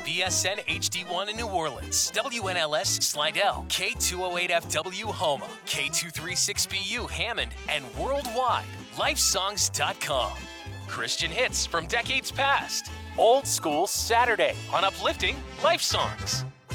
BSN HD1 in New Orleans, WNLS Slidell, K208FW Houma, K236BU Hammond, and worldwide, lifesongs.com. Christian hits from decades past. Old School Saturday on Uplifting Life Songs.